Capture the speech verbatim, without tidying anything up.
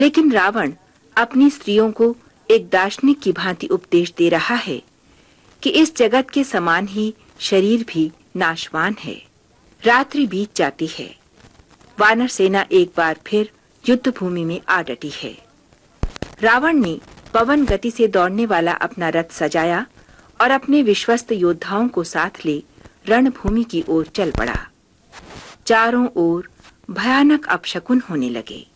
लेकिन रावण अपनी स्त्रियों को एक दार्शनिक की भांति उपदेश दे रहा है कि इस जगत के समान ही शरीर भी नाशवान है। रात्रि बीत जाती है। वानर सेना एक बार फिर युद्ध भूमि में आ डटी है। रावण ने पवन गति से दौड़ने वाला अपना रथ सजाया और अपने विश्वस्त योद्धाओं को साथ ले रणभूमि की ओर चल पड़ा। चारों ओर भयानक अपशकुन होने लगे।